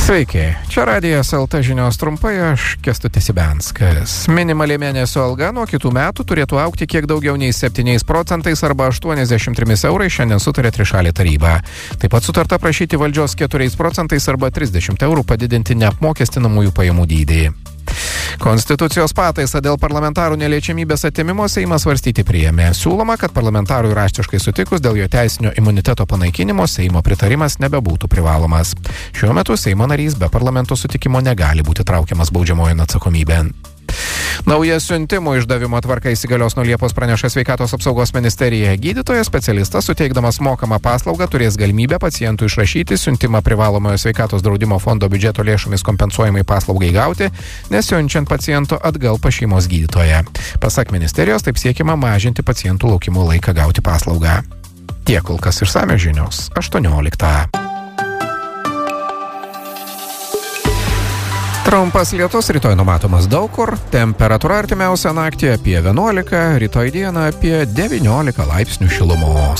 Sveiki, čia Radijas LT žinios trumpai, aš Kęstutis Ibenskas. Minimali mėnesio alga nuo kitų metų turėtų augti kiek daugiau nei 7% arba 83 eurais, šiandien sutarė trišalė taryba. Taip pat sutarta prašyti valdžios 4% arba 30 eurų padidinti neapmokestinamųjų pajamų dydį. Konstitucijos pataisą dėl parlamentarų neliečiamybės atėmimo Seimas svarstyti priėmė. Siūloma, kad parlamentarui raštiškai sutikus dėl jo teisinio imuniteto panaikinimo Seimo pritarimas nebebūtų privalomas. Šiuo metu Seimo narys be parlamento sutikimo negali būti traukiamas baudžiamojon atsakomybėn. Nauja siuntimo išdavimo tvarka įsigalios nuo Liepos, praneša Sveikatos apsaugos ministerija. Gydytojas specialistas, suteikdamas mokamą paslaugą, turės galimybę pacientų išrašyti siuntimą privalomojo sveikatos draudimo fondo biudžeto lėšomis kompensuojamai paslaugai gauti, nesiunčiant paciento atgal pas šeimos gydytoją. Pasak ministerijos, taip siekiama mažinti pacientų laukimo laiką gauti paslaugą. Tiek kol kas išsamios žinios 18. Trumpas lietus, rytoj numatomas daug kur, temperatūra artimiausią naktį apie 11, rytoj dieną apie 19 laipsnių šilumos.